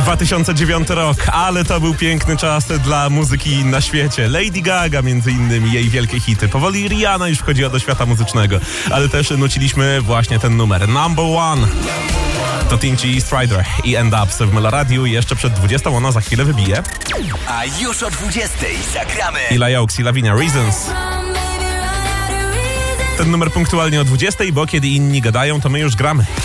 2009 rok, ale to był piękny czas dla muzyki na świecie. Lady Gaga między innymi, jej wielkie hity. Powoli Rihanna już wchodziła do świata muzycznego, ale też nuciliśmy właśnie ten numer. Number One. To Tinchy, Strider i End Ups w Meloradiu. Jeszcze przed 20 ona za chwilę wybije. A już o 20 zagramy Ila Yokes i Lavinia, Reasons. Ten numer punktualnie o 20, bo kiedy inni gadają, to my już gramy.